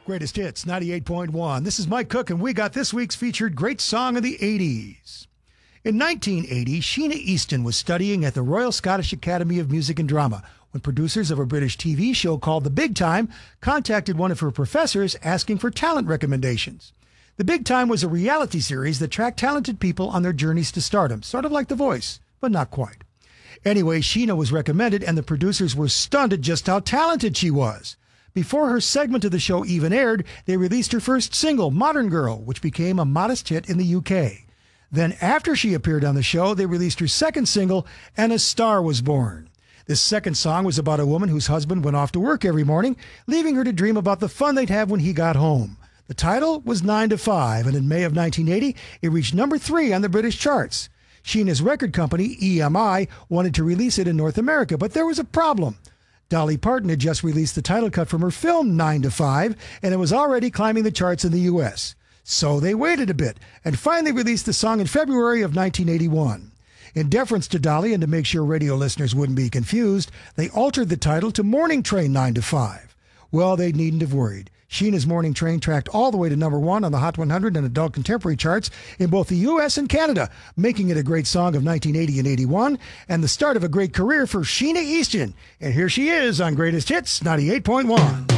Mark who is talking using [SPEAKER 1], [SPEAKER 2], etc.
[SPEAKER 1] Greatest Hits, 98.1. This is Mike Cook, and we got this week's featured Great Song of the 80s. In 1980, Sheena Easton was studying at the Royal Scottish Academy of Music and Drama when producers of a British TV show called The Big Time contacted one of her professors asking for talent recommendations. The Big Time was a reality series that tracked talented people on their journeys to stardom, sort of like The Voice, but not quite. Anyway, Sheena was recommended, and the producers were stunned at just how talented she was. Before her segment of the show even aired, they released her first single, Modern Girl, which became a modest hit in the UK. Then after she appeared on the show, they released her second single, And a Star Was Born. This second song was about a woman whose husband went off to work every morning, leaving her to dream about the fun they'd have when he got home. The title was 9 to 5, and in May of 1980, it reached number 3 on the British charts. Sheena's record company, EMI, wanted to release it in North America, but there was a problem. Dolly Parton had just released the title cut from her film 9 to 5, and it was already climbing the charts in the U.S. So they waited a bit and finally released the song in February of 1981. In deference to Dolly and to make sure radio listeners wouldn't be confused, they altered the title to Morning Train 9 to 5. Well, they needn't have worried. Sheena's Morning Train tracked all the way to number 1 on the Hot 100 and Adult Contemporary charts in both the U.S. and Canada, making it a great song of 1980 and 81, and the start of a great career for Sheena Easton. And here she is on Greatest Hits 98.1.